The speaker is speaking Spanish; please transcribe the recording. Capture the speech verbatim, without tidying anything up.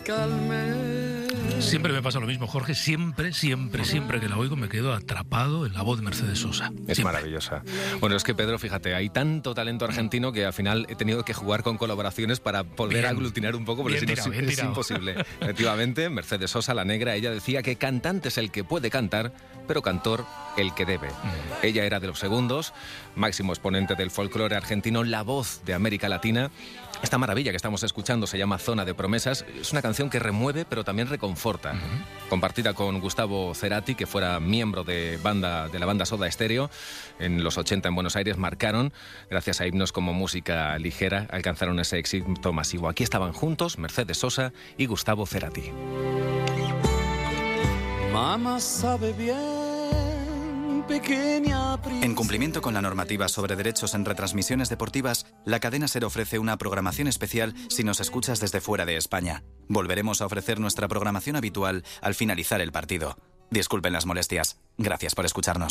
Siempre me pasa lo mismo, Jorge. Siempre, siempre, siempre que la oigo me quedo atrapado en la voz de Mercedes Sosa. Es siempre. maravillosa. Bueno, es que Pedro, fíjate, hay tanto talento argentino que al final he tenido que jugar con colaboraciones para poder Bien. aglutinar un poco, porque Bien si no tirado, es, bien es tirado. imposible. Efectivamente, Mercedes Sosa, la negra, ella decía que cantante es el que puede cantar, pero cantor el que debe. Mm. Ella era de los segundos, máximo exponente del folclore argentino, la voz de América Latina. Esta maravilla que estamos escuchando se llama Zona de Promesas. Es una canción que remueve, pero también reconforta. Uh-huh. Compartida con Gustavo Cerati, que fuera miembro de, banda, de la banda Soda Stereo. En los ochenta en Buenos Aires marcaron, gracias a himnos como Música Ligera, alcanzaron ese éxito masivo. Aquí estaban juntos Mercedes Sosa y Gustavo Cerati. Mamá sabe bien. En cumplimiento con la normativa sobre derechos en retransmisiones deportivas, la cadena SER ofrece una programación especial si nos escuchas desde fuera de España. Volveremos a ofrecer nuestra programación habitual al finalizar el partido. Disculpen las molestias. Gracias por escucharnos.